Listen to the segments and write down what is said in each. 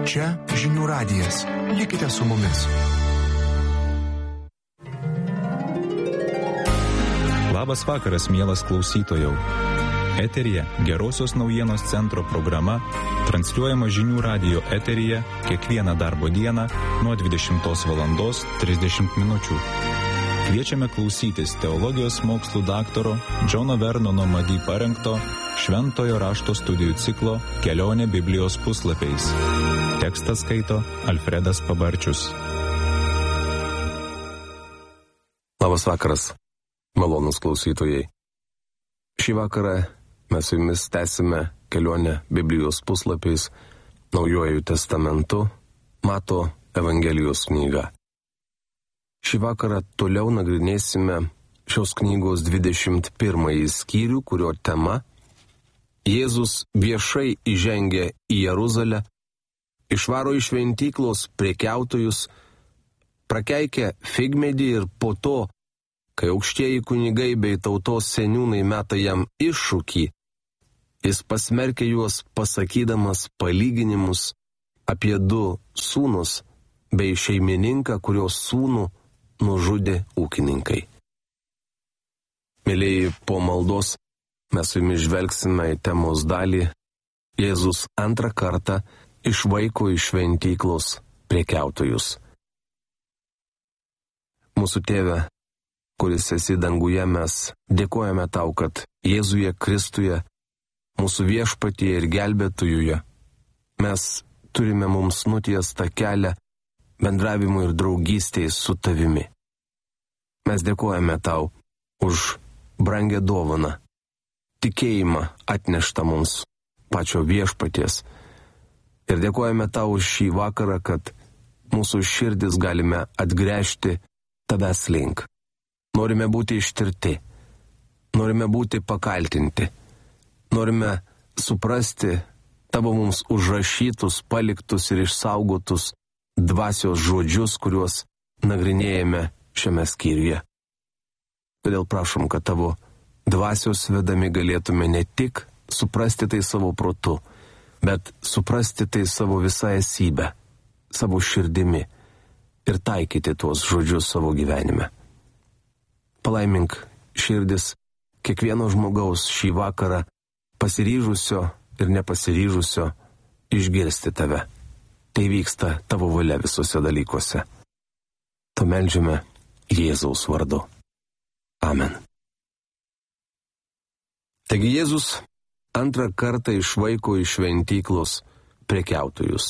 Čia Žinių radijas. Likite su mumis. Labas vakaras, mielas klausytojau. Eteryje Gerosios naujienos centro programa, transliuojama Žinių radijo eteryje kiekvieną darbo dieną nuo 20:30 min. Kviečiame klausytis teologijos mokslų daktaro Džono Vernono Mady parengto Šventojo rašto studijų ciklo Kelionė Biblijos puslapiais. Tekstą skaito Alfredas Pabarčius. Labas vakaras, malonūs klausytojai. Šį vakarą mes su jumis tęsime kelionę Biblijos puslapiais Naujuoju testamentu, Mato Evangelijos knygą. Šį vakarą toliau nagrinėsime šios knygos 21 skyrių, kurio tema Jėzus viešai įžengia į Jeruzalę, išvaro iš šventyklos prekiautojus, prakeikia figmedį ir po to, kai aukštieji kunigai bei tautos seniūnai meta jam iššūkį, jis pasmerkia juos pasakydamas palyginimus apie 2 sūnus bei šeimininką, kurios sūnų nužudė ūkininkai. Mėlyji, po maldos mes su jumis žvelgsime į temos dalį Jėzus antrą kartą išvaiko iš šventyklos prekiautojus. Mūsų Tėve, kuris esi danguje, mes dėkojame tau, kad Jėzuje Kristuje, mūsų viešpatyje ir gelbėtojuje, mes turime mums nutiestą kelią bendravimui ir draugystėje su tavimi. Mes dėkojame tau už brangę dovaną, tikėjimą atneštą mums pačio viešpaties. Ir dėkojame tau už šį vakarą, kad mūsų širdis galime atgręžti tavęs link. Norime būti ištirti, norime būti pakaltinti, norime suprasti tavo mums užrašytus, paliktus ir išsaugotus dvasios žodžius, kuriuos nagrinėjame šiame skyriuje. Todėl prašom, kad tavo dvasios vedami galėtume ne tik suprasti tai savo protu, bet suprasti tai savo visą esybę, savo širdimi ir taikyti tuos žodžius savo gyvenime. Palaimink širdis kiekvieno žmogaus šį vakarą pasiryžusio ir nepasiryžusio išgirsti tave. Tai vyksta tavo valia visose dalykuose. To meldžiame Jėzaus vardu. Amen. Taigi Jėzus antrą kartą išvaiko iš šventyklos prekiautojus.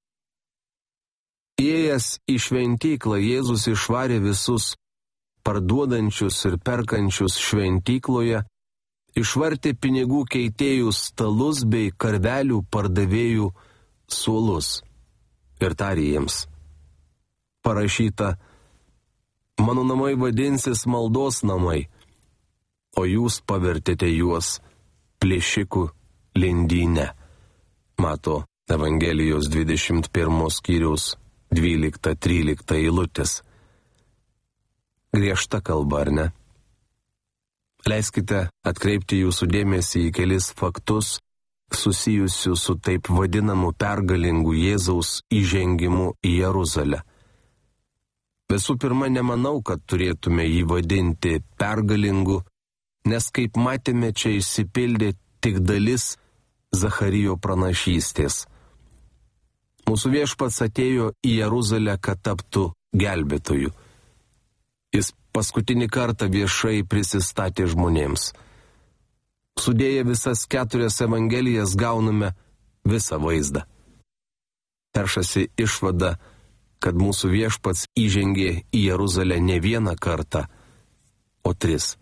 Įėjęs į šventyklą, Jėzus išvarė visus parduodančius ir perkančius šventykloje, išvartė pinigų keitėjų stalus bei karvelių pardavėjų suolus. Ir tarė jiems: parašyta, mano namai vadinsis maldos namai, o jūs pavertėte juos plėšikų lindyne. Mato Evangelijos 21 skyriaus 12-13 eilutės. Griežta kalba, ar ne? Leiskite atkreipti jūsų dėmesį į kelis faktus susijusių su taip vadinamu pergalingu Jėzaus įžengimu į Jeruzalę. Visų pirma, nemanau, kad turėtume jį vadinti pergalingu, nes kaip matėme, čia išsipildė tik dalis Zacharijo pranašystės. Mūsų viešpats atėjo į Jeruzalę, kad taptų gelbėtoju. Jis paskutinį kartą viešai prisistatė žmonėms. Sudėję visas 4 evangelijas gauname visą vaizdą. Peršasi išvada, kad mūsų viešpats įžengė į Jeruzalę ne vieną kartą, o 3.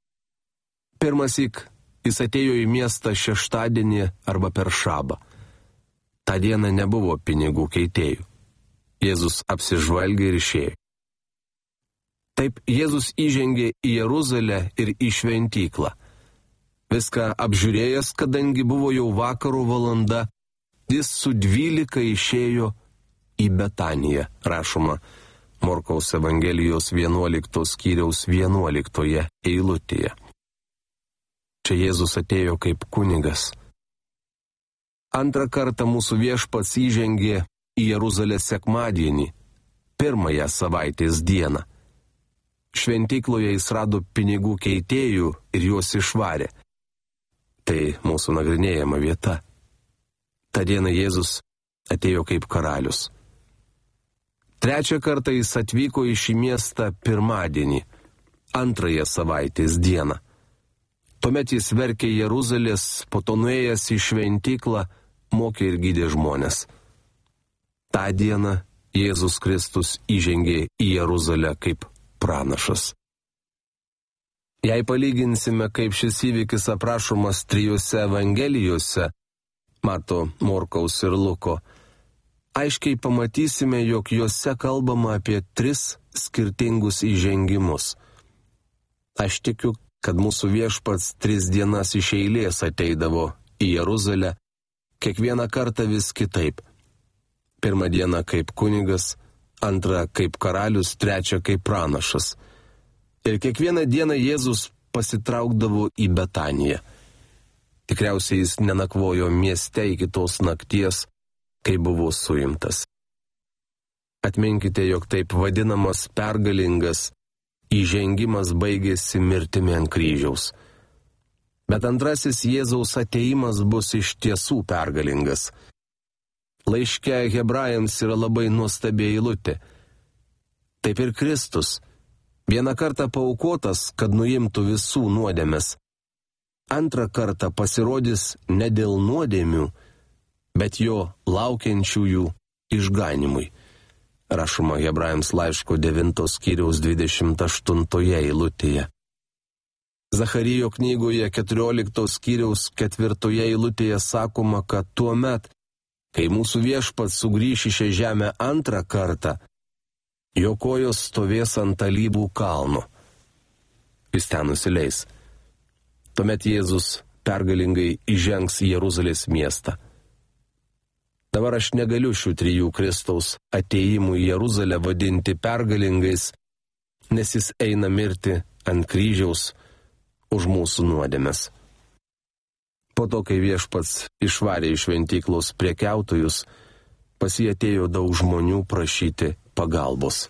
Pirmąsyk jis atėjo į miestą šeštadienį arba per šabą. Ta diena nebuvo pinigų keitėjų. Jėzus apsižvalgė ir išėjo. Taip Jėzus įžengė į Jeruzalę ir į šventyklą. Viską apžiūrėjęs, kadangi buvo jau vakaro valanda, jis su 12 išėjo į Betaniją, rašoma Morkaus Evangelijos 11 skyriaus 11 eilutėje. Čia Jėzus atėjo kaip kunigas. Antrą kartą mūsų viešpats įžengė į Jeruzalę sekmadienį, pirmąją savaitės dieną. Šventykloje jis rado pinigų keitėjų ir juos išvarė. Tai mūsų nagrinėjama vieta. Ta diena Jėzus atėjo kaip karalius. Trečią kartą jis atvyko į šį miestą pirmadienį, antrąją savaitės dieną. Tuomet jis verkė Jeruzalės, po to nuėjęs į šventyklą, mokė ir gydė žmonės. Ta diena Jėzus Kristus įžengė į Jeruzalę kaip pranašas. Jei palyginsime, kaip šis įvykis aprašomas trijose evangelijose, Mato, Morkaus ir Luko, aiškiai pamatysime, jog juose kalbama apie 3 skirtingus įžengimus. Aš tikiu, kad mūsų Viešpats 3 dienas iš eilės ateidavo į Jeruzalę, kiekvieną kartą vis kitaip. Pirmą dieną kaip kunigas, antrą kaip karalius, trečią kaip pranašas. Ir kiekvieną dieną Jėzus pasitraukdavo į Betaniją. Tikriausiai jis nenakvojo mieste iki tos nakties, kai buvo suimtas. Atminkite, jog taip vadinamas pergalingas įžengimas baigėsi mirtimi ant kryžiaus. Bet antrasis Jėzaus ateimas bus iš tiesų pergalingas. Laiške Hebrajams yra labai nuostabi eilutė. Taip ir Kristus, vieną kartą paaukotas, kad nuimtų visų nuodėmes. Antrą kartą pasirodys ne dėl nuodėmių, bet jo laukiančiųjų išganimui. Rašoma Hebrajams laiško 9 skyriaus 28 eilutėje. Zacharijo knygoje 14 skyriaus 4 eilutėje sakoma, kad tuomet, kai mūsų Viešpats sugrįš į šią žemę antrą kartą, jo kojos stovės ant Alyvų kalno. Jis ten nusileis. Tuomet Jėzus pergalingai įžengs į Jeruzalės miestą. Dabar aš negaliu šių 3 Kristaus atėjimų į Jeruzalę vadinti pergalingais, nes jis eina mirti ant kryžiaus už mūsų nuodėmes. Po to, kai Viešpats išvarė iš šventyklos prekiautojus, pas jį atėjo daug žmonių prašyti pagalbos.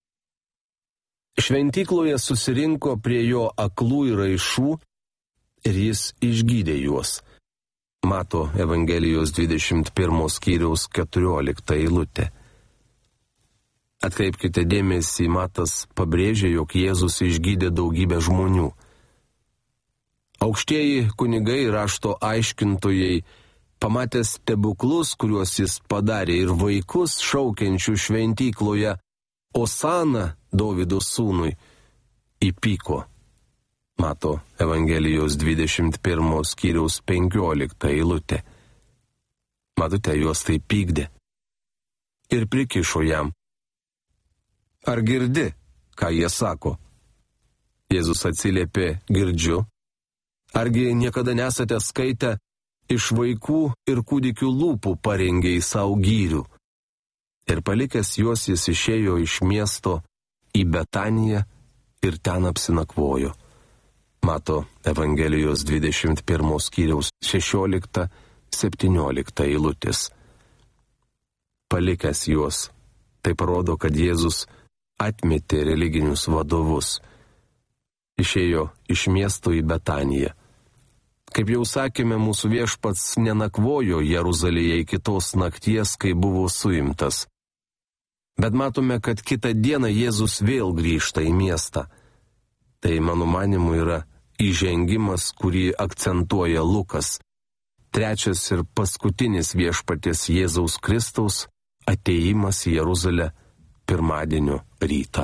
Šventykloje susirinko prie jo aklų ir raišų ir jis išgydė juos. Mato Evangelijos 21 skyriaus 14 eilutė. Atkreipkite dėmesį, Matas pabrėžė, jog Jėzus išgydė daugybę žmonių. Aukštieji kunigai ir rašto aiškintojai, pamatę stebuklus, kuriuos jis padarė, ir vaikus šaukiančių šventykloje Osana Dovydo sūnui, įpyko. Mato Evangelijos 21 skyriaus 15 eilutė. Matote, juos tai pykdė. Ir prikišo jam. Ar girdi, ką jie sako? Jėzus atsiliepė, girdžiu. Argi niekada nesate skaitę, iš vaikų ir kūdikių lūpų parengė savo gyrių. Ir palikęs juos jis išėjo iš miesto į Betaniją ir ten apsinakvojo. Mato Evangelijos 21 skyriaus 16-17 eilutės. Palikęs juos, tai parodo, kad Jėzus atmetė religinius vadovus. Išėjo iš miesto į Betaniją. Kaip jau sakėme, mūsų Viešpats nenakvojo Jeruzalėje iki tos nakties, kai buvo suimtas. Bet matome, kad kitą dieną Jėzus vėl grįžta į miestą. Tai, mano manimu, yra įžengimas, kurį akcentuoja Lukas. Trečias ir paskutinis Viešpaties Jėzaus Kristaus atėjimas į Jeruzalę pirmadienio rytą.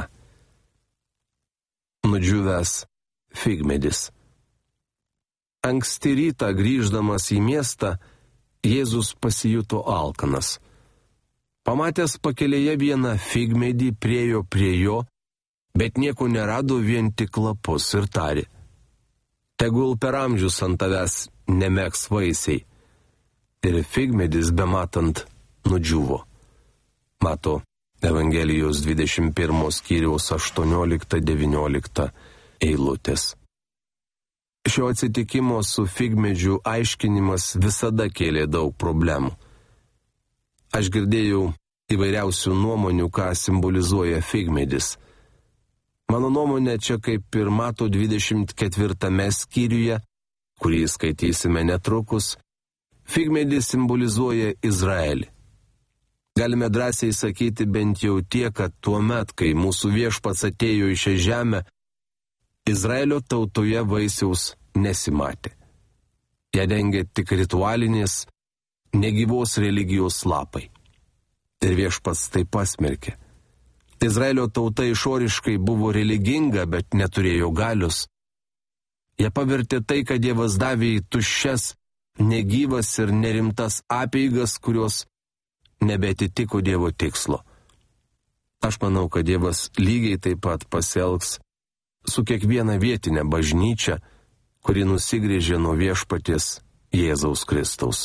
Nudžiūvęs figmedis. Anksti rytą grįždamas į miestą, Jėzus pasijuto alkanas. Pamatęs pakelėje vieną figmedį, priėjo prie jo, bet nieko nerado, vien tik lapus, ir tarė: tegul per amžius ant tavęs nemegs vaisiai. Ir figmedis bematant nudžiuvo. Mato Evangelijos 21 skyriaus 18-19 eilutės. Šio atsitikimo su figmedžiu aiškinimas visada kėlė daug problemų. Aš girdėjau įvairiausių nuomonių, ką simbolizuoja figmedis. Mano nuomonė čia kaip ir Mato 24 skyriuje, kurį skaitysime netrukus, figmedis simbolizuoja Izraelį. Galime drąsiai sakyti bent jau tiek, kad tuo met, kai mūsų viešpats atėjo į šią žemę, Izraelio tautoje vaisiaus nesimatė. Ją dengė tik ritualinės, negyvos religijos lapai. Ir viešpats tai pasmerkė. Izraelio tauta išoriškai buvo religinga, bet neturėjo galios. Jie pavertė tai, kad Dievas davė į tuščias, negyvas ir nerimtas apeigas, kurios nebeatitiko Dievo tikslo. Aš manau, kad Dievas lygiai taip pat pasielgs su kiekviena vietinė bažnyčia, kuri nusigrėžė nuo viešpaties Jėzaus Kristaus.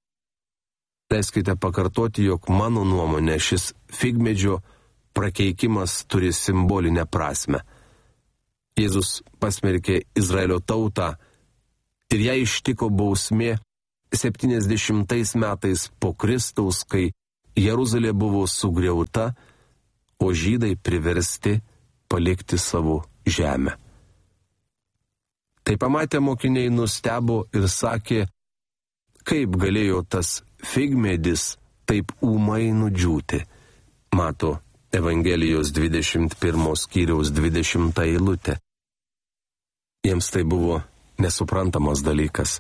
Leiskite pakartoti, jog mano nuomonė šis figmedžio prakeikimas turi simbolinę prasme. Jėzus pasmerkė Izraelio tautą ir ją ištiko bausmė 70 metais po Kristaus, kai Jeruzalė buvo sugriauta, o žydai priversti palikti savo žemę. Tai pamatę mokiniai nustebo ir sakė, kaip galėjo tas figmedis taip ūmai nudžiūti. Mato Evangelijos 21 skyriaus 20 eilutė. Jiems tai buvo nesuprantamas dalykas.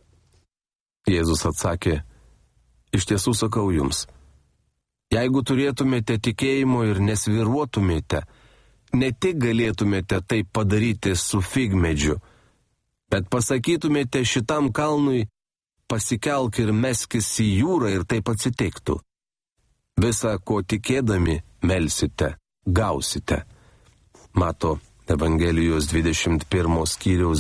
Jėzus atsakė, iš tiesų sakau jums, jeigu turėtumėte tikėjimo ir nesvyruotumėte, ne tik galėtumėte tai padaryti su figmedžiu, bet pasakytumėte šitam kalnui, pasikelk ir meskis į jūrą ir taip atsitiktų. Visa, ko tikėdami, melsite, gausite. Mato Evangelijos 21 skyriaus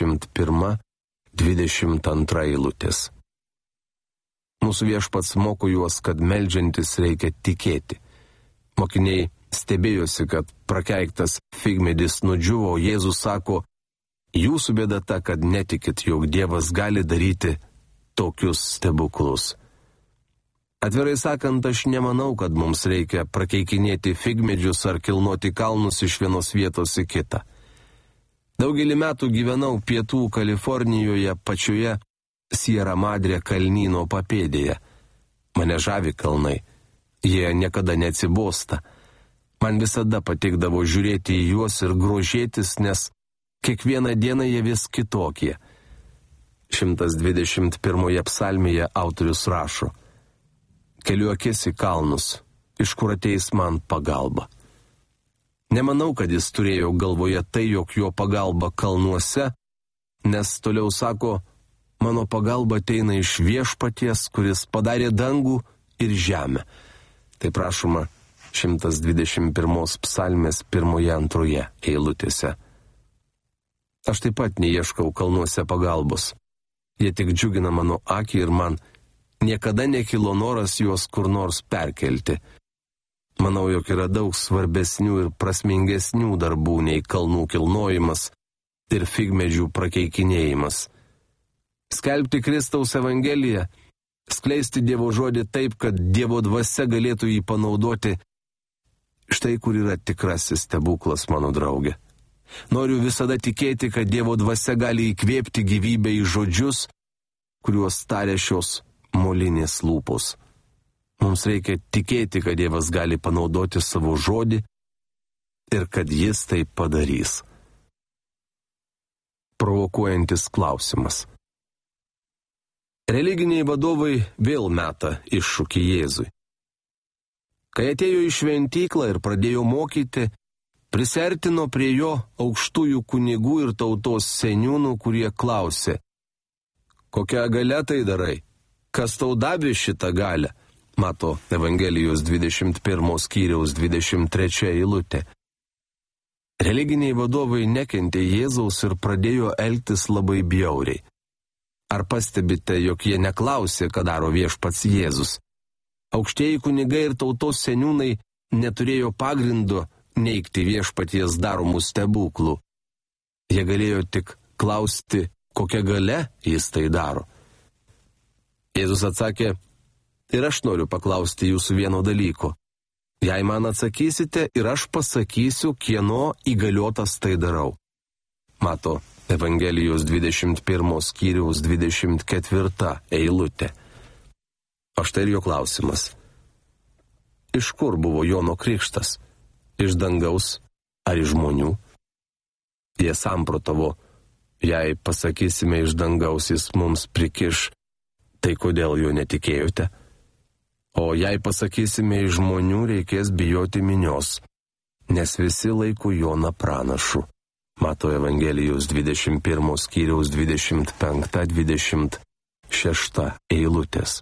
21-22 eilutės. Mūsų viešpats moko juos, kad meldžiantis reikia tikėti. Mokiniai stebėjosi, kad prakeiktas figmedis nudžiuvo, Jėzus sako, jūsų bėda ta, kad netikit, jog Dievas gali daryti tokius stebuklus. Atvirai sakant, aš nemanau, kad mums reikia prakeikinėti figmedžius ar kilnoti kalnus iš vienos vietos į kitą. Daugelį metų gyvenau pietų Kalifornijoje pačioje Sierra Madre kalnyno papėdėje. Mane žavi kalnai. Jie niekada neatsibosta. Man visada patikdavo žiūrėti į juos ir grožėtis, nes kiekvieną dieną jie vis kitokie. 121 psalmėje autorius rašo, keliu akis į kalnus, iš kur ateis man pagalba. Nemanau, kad jis turėjo galvoje tai, jog jo pagalba kalnuose, nes toliau sako, mano pagalba ateina iš viešpaties, kuris padarė dangų ir žemę. Tai prašoma 121 psalmės 1-2 eilutėse. Aš taip pat neieškau kalnuose pagalbos. Jie tik džiugina mano akį ir man niekada nekilo noras juos kur nors perkelti. Manau, jog yra daug svarbesnių ir prasmingesnių darbų nei kalnų kilnojimas ir figmedžių prakeikinėjimas. Skelbti Kristaus Evangeliją, skleisti Dievo žodį taip, kad Dievo dvasia galėtų jį panaudoti. Štai kur yra tikrasis stebuklas, mano draugė. Noriu visada tikėti, kad Dievo dvasia gali įkvėpti gyvybę į žodžius, kuriuos taria šios molinės lūpos. Mums reikia tikėti, kad Dievas gali panaudoti savo žodį ir kad jis tai padarys. Provokuojantis klausimas. Religiniai vadovai vėl meta iššūkį Jėzui. Kai atėjo į šventyklą ir pradėjo mokyti, prisertino prie jo aukštųjų kunigų ir tautos seniūnų, kurie klausė, kokią galę tai darai? Kas tau davė šitą galę? Mato Evangelijos 21 skyriaus 23 eilutė. Religiniai vadovai nekentė Jėzaus ir pradėjo elgtis labai bjauriai. Ar pastebite, jog jie neklausė, ką daro viešpats Jėzus? Aukštieji kunigai ir tautos seniūnai neturėjo pagrindo neigti viešpaties daromų stebuklų. Jie galėjo tik klausti, kokia galia jis tai daro. Jėzus atsakė, Ir aš noriu paklausti jūsų vieno dalyko. Jei man atsakysite ir aš pasakysiu, kieno įgaliotas tai darau. Mato Evangelijos 21 skyriaus 24 eilutė. O štai ir jo klausimas. Iš kur buvo Jono krikštas? Iš dangaus ar iš žmonių? Jie samprotavo, jei pasakysime iš dangaus, jis mums prikiš, tai kodėl jo netikėjote? O jei pasakysime iš žmonių, reikės bijoti minios, nes visi laiko Joną pranašu. Mato Evangelijos 21 skyriaus 25-26 eilutės.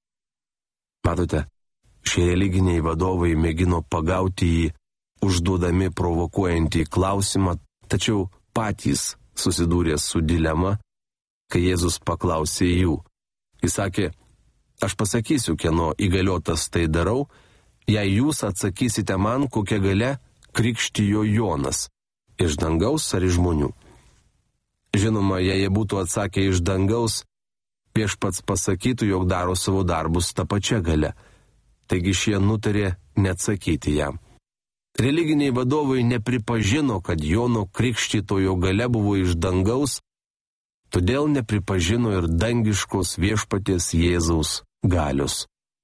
Matote, šie religiniai vadovai mėgino pagauti jį, užduodami provokuojantį klausimą, tačiau patys susidūrė su dilema, kai Jėzus paklausė jų. Jis sakė, aš pasakysiu, kieno įgaliotas tai darau, jei jūs atsakysite man, kokia galia krikštijo Jonas, iš dangaus ar iš žmonių. Žinoma, jei jie būtų atsakę iš dangaus, viešpats pasakytų, jog daro savo darbus tą pačią galę. Taigi šie nutarė neatsakyti jam. Religiniai vadovai nepripažino, kad Jono krikštytojo galia buvo iš dangaus, todėl nepripažino ir dangiškos viešpaties Jėzaus galios.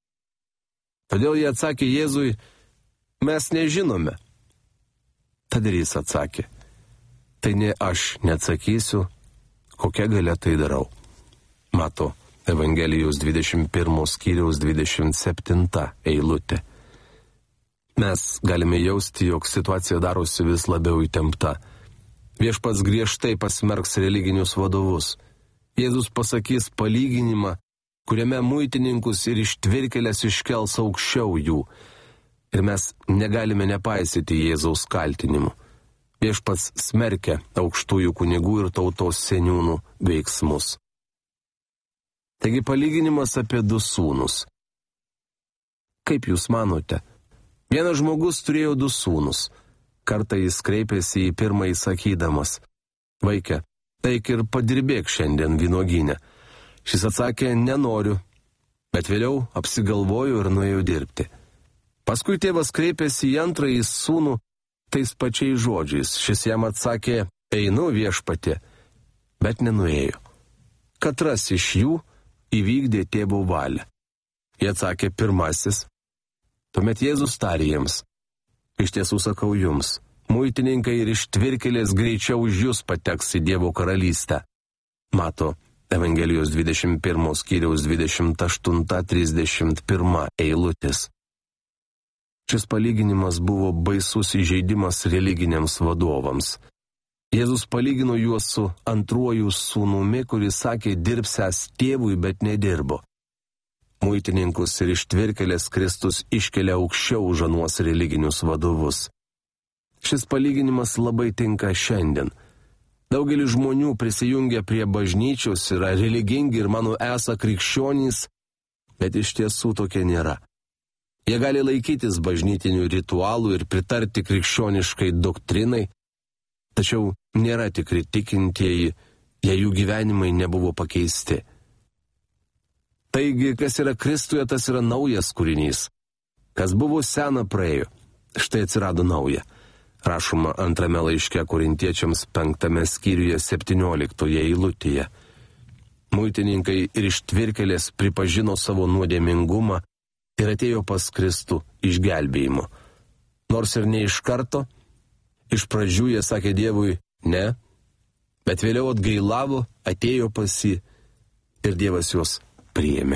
Todėl jie atsakė Jėzui, mes nežinome. Tad ir jis atsakė, tai ne aš neatsakysiu, kokia galia tai darau. Mato Evangelijos 21 skyriaus 27 eilutė. Mes galime jausti, jog situacija darosi vis labiau įtempta. Viešpats griežtai pasmerks religinius vadovus. Jėzus pasakys palyginimą, kuriame muitininkus ir ištvirkėlės iškels aukščiau jų. Ir mes negalime nepaisyti Jėzaus kaltinimų. Viešpats smerkia aukštųjų kunigų ir tautos seniūnų veiksmus. Taigi palyginimas apie du sūnus. Kaip jūs manote? Vienas žmogus turėjo du sūnus. Kartą jis kreipėsi į pirmąjį sakydamas, vaike, eik ir padirbėk šiandien vynuogyne. Šis atsakė, nenoriu, bet vėliau apsigalvojo ir nuėjo dirbti. Paskui tėvas kreipėsi į antrąjį sūnų tais pačiais žodžiais. Šis jam atsakė, einu viešpatie, bet nenuėjo. Katras iš jų įvykdė tėvo valią. Jie atsakė pirmasis. Tuomet Jėzus tarė jiems, iš tiesų sakau jums, muitininkai ir ištvirkėlės greičiau už jūs pateks į Dievo karalystę. Mato Evangelijos 21 skyriaus 28-31 eilutės. Šis palyginimas buvo baisus įžeidimas religiniams vadovams. Jėzus palygino juos su antruoju sūnumi, kuris sakė, dirbsiąs tėvui, bet nedirbo. Muitininkus ir ištvirkėlės Kristus iškelia aukščiau už anuos religinius vadovus. Šis palyginimas labai tinka šiandien. Daugelis žmonių prisijungia prie bažnyčios, yra religingi ir mano esą krikščionys, bet iš tiesų tokia nėra. Jie gali laikytis bažnytinių ritualų ir pritarti krikščioniškai doktrinai, tačiau nėra tikri tikintieji, jei jų gyvenimai nebuvo pakeisti. Taigi, kas yra Kristuje, tas yra naujas kūrinys. Kas buvo sena praėjo, štai atsirado nauja. Rašoma antrame laiške Korintiečiams 5 skyriuje 17 eilutėje. Muitininkai ir ištvirkėlės pripažino savo nuodėmingumą ir atėjo pas Kristų išgelbėjimo. Nors ir ne iš karto, iš pradžių jie sakė Dievui ne, bet vėliau atgailavo, atėjo pas jį ir Dievas juos priėmė.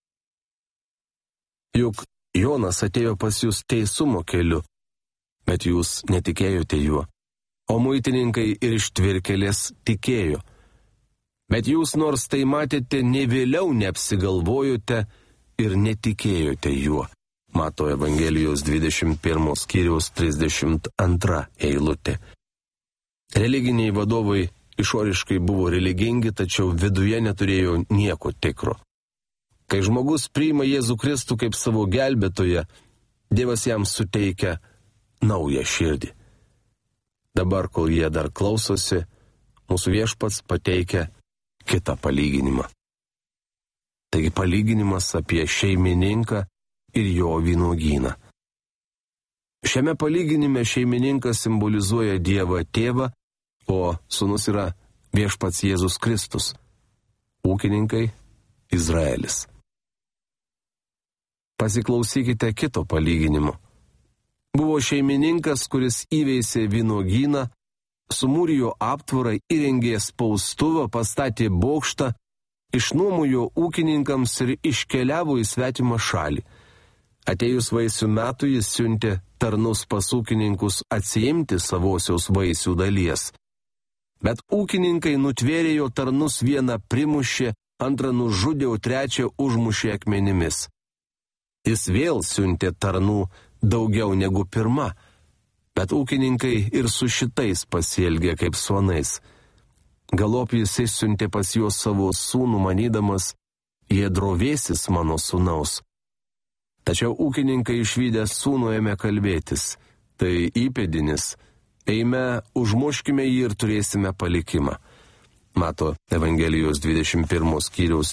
Juk Jonas atėjo pas jūs teisumo keliu, bet jūs netikėjote juo, o muitininkai ir ištvirkėlės tikėjo. Bet jūs nors tai matėte, ne vėliau neapsigalvojote ir netikėjote juo. Mato Evangelijos 21 skyriaus 32 eilutė. Religiniai vadovai išoriškai buvo religingi, tačiau viduje neturėjo nieko tikro. Kai žmogus priima Jėzų Kristų kaip savo gelbėtoją, Dievas jam suteikia naują širdį. Dabar, kol jie dar klausosi, mūsų viešpats pateikia kitą palyginimą. Taigi palyginimas apie šeimininką ir jo vynuogyną. Šiame palyginime šeimininkas simbolizuoja Dievą Tėvą, o sūnus yra viešpats Jėzus Kristus. Ūkininkai – Izraelis. Pasiklausykite kito palyginimo. Buvo šeimininkas, kuris įveisė vynuogyną, sumūrijo aptvarą, įrengė spaustuvą, pastatė bokštą, išnuomojo ūkininkams ir iškeliavo į svetimą šalį. Atėjus vaisių metų jis siuntė tarnus pas ūkininkus atsiimti savosios vaisių dalies. Bet ūkininkai nutvėrė jo tarnus, vieną primušė, antrą nužudė, o trečią užmušė akmenimis. Jis vėl siuntė tarnų daugiau negu pirma, bet ūkininkai ir su šitais pasielgė kaip suonais. Galop jis išsiuntė pas juos savo sūnų, manydamas, jie drovėsis mano sūnaus. Tačiau ūkininkai išvydę sūnų ėmė kalbėtis, tai įpėdinis, eime, užmuškime jį ir turėsime palikimą. Mato Evangelijos 21 skyriaus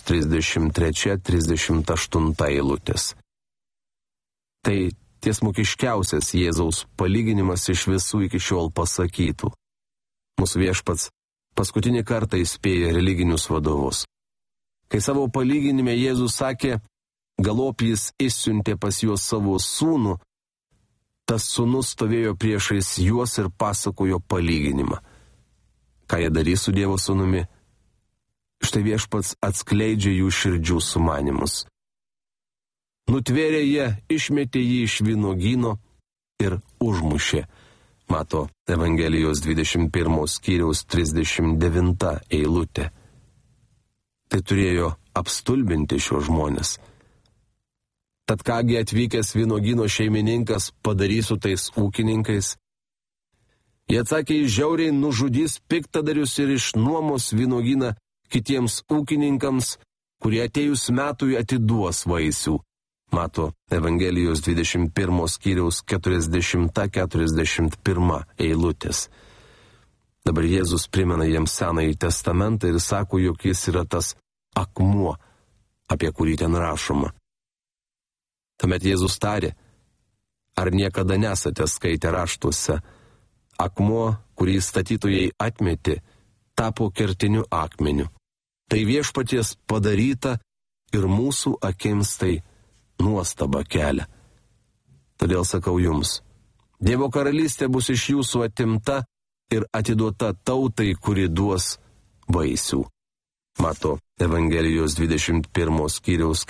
33-38 eilutės. Tai tiesmukiškiausias Jėzaus palyginimas iš visų iki šiol pasakytų. Mūsų viešpats paskutinį kartą įspėja religinius vadovus. Kai savo palyginime Jėzus sakė, galop jis išsiuntė pas juos savo sūnų, tas sūnus stovėjo priešais juos ir pasakojo palyginimą. Ką jie darys su Dievo sūnumi? Štai viešpats atskleidžia jų širdžių sumanimus. Nutvėrė jie, išmetė jį iš vynuogyno ir užmušė. Mato Evangelijos 21 skyriaus 39 eilutė. Tai turėjo apstulbinti šios žmonės. Tad kągi atvykęs vynuogyno šeimininkas padarys su tais ūkininkais? Jie atsakė, jis žiauriai nužudys piktadarius ir išnuomos vynuogyną kitiems ūkininkams, kurie atėjus metui atiduos vaisių. Mato Evangelijos 21 skyriaus 40-41 eilutės. Dabar Jėzus primena jiems Senąjį testamentą ir sako, jog jis yra tas akmuo, apie kurį ten rašoma. Tuomet Jėzus tarė, ar niekada nesate skaitę raštuose, akmuo, kurį statytojai atmetė, tapo kertiniu akmeniu. Tai viešpaties padaryta ir mūsų akims tai nuostaba kelia. Todėl sakau jums, Dievo karalystė bus iš jūsų atimta ir atiduota tautai, kuri duos vaisių. Mato Evangelijos 21 skyriaus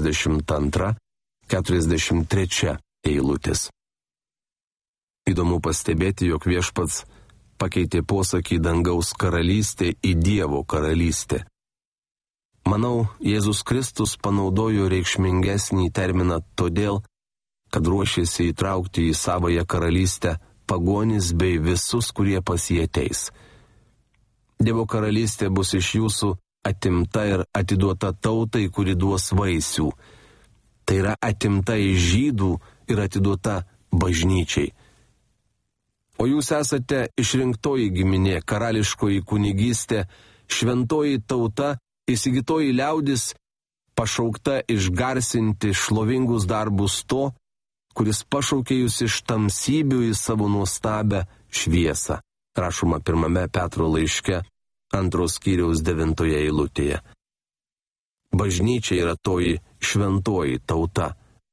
42-43 eilutės. Įdomu pastebėti, jog viešpats pakeitė posakį dangaus karalystė į Dievo karalystę. Manau, Jėzus Kristus panaudojo reikšmingesnį terminą todėl, kad ruošėsi įtraukti į savąją karalystę pagonis bei visus, kurie pas jį ateis. Dievo karalystė bus iš jūsų atimta ir atiduota tautai, kuri duos vaisių. Tai yra atimta iš žydų ir atiduota bažnyčiai. O jūs esate išrinktoji giminė, karališkoji kunigystė, šventoji tauta, įsigytoji liaudis, pašaukta išgarsinti šlovingus darbus to, kuris pašaukė jūs iš tamsybių į savo nuostabę šviesą. Rašoma 1 Petro laiške, 2 skyriaus 9 eilutėje. Bažnyčia yra toji šventoji tauta.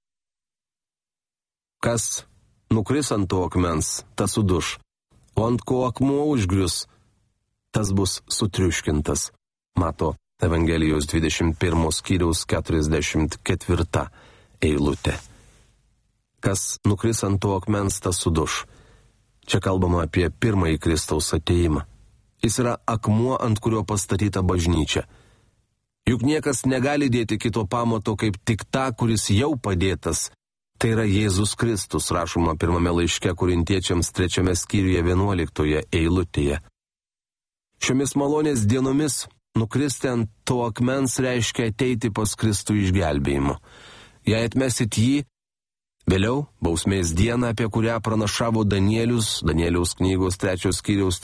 Kas nukris ant to akmens, tas suduš, o ant ko akmuo užgrius, tas bus sutriuškintas. Mato Evangelijos 21 skyriaus 44 eilutė. Kas nukris ant to akmens, tas suduš. Čia kalbama apie pirmąjį Kristaus atėjimą. Jis yra akmuo, ant kurio pastatyta bažnyčia. Juk niekas negali dėti kito pamato, kaip tik tą, kuris jau padėtas. Tai yra Jėzus Kristus, rašoma 1 laiške Korintiečiams 3 skyriuje 11 eilutėje. Šiomis malonės dienomis nukristi ant to akmens reiškia ateiti pas Kristų išgelbėjimo. Jei atmesit jį, vėliau bausmės dieną, apie kurią pranašavo Danieliaus knygos 3 skyriaus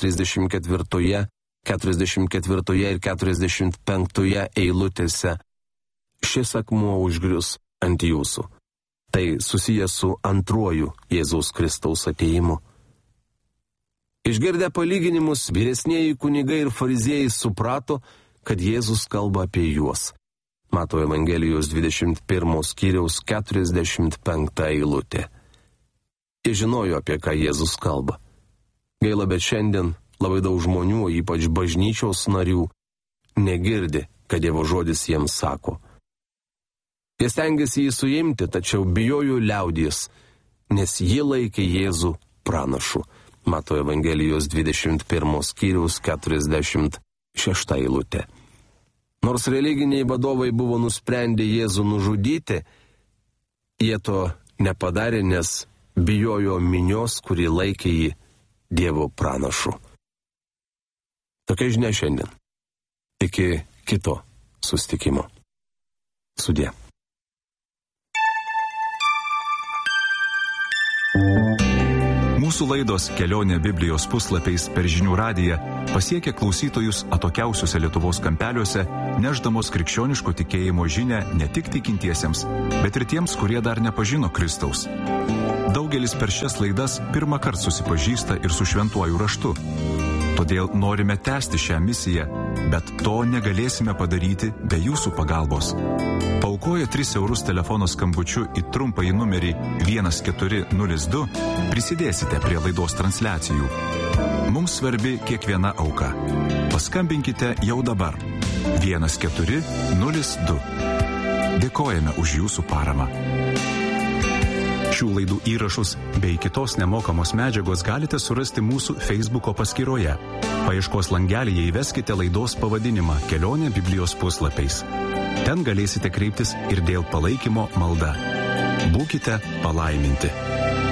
34, 44 ir 45 eilutėse, šis akmuo užgrius ant jūsų. Tai susijęs su antruoju Jėzaus Kristaus atėjimu. Išgirdę palyginimus, vyresnieji kunigai ir fariziejai suprato, kad Jėzus kalba apie juos. Mato Evangelijos 21 skyriaus 45 eilutė. Jie žinojo, apie ką Jėzus kalba. Gaila, bet šiandien labai daug žmonių, ypač bažnyčios narių, negirdi, kad Dievo žodis jiems sako. Jie stengiasi jį suimti, tačiau bijojo liaudies, nes jie laikė Jėzų pranašu. Mato Evangelijos 21 skyriaus 46 eilutė. Nors religiniai vadovai buvo nusprendę Jėzų nužudyti, jie to nepadarė, nes bijojo minios, kuri laikė jį Dievo pranašu. Tokia žinia šiandien. Iki kito susitikimo. Sudie. Mūsų laidos Kelionė Biblijos puslapiais per Žinių radiją pasiekia klausytojus atokiausiuose Lietuvos kampeliuose, nešdamos krikščioniško tikėjimo žinią ne tik tikintiesiems, bet ir tiems, kurie dar nepažino Kristaus. Daugelis per šias laidas pirmą kartą susipažįsta ir su šventuoju raštu. Todėl norime tęsti šią misiją, bet to negalėsime padaryti be jūsų pagalbos. Paaukoję 3 eurus telefono skambučiu į trumpąjį numerį 1402 prisidėsite prie laidos transliacijų. Mums svarbi kiekviena auka. Paskambinkite jau dabar 1402. Dėkojame už jūsų paramą. Šių laidų įrašus bei kitos nemokamos medžiagos galite surasti mūsų Facebooko paskyroje. Paieškos langelyje įveskite laidos pavadinimą Kelionė Biblijos puslapiais. Ten galėsite kreiptis ir dėl palaikymo malda. Būkite palaiminti.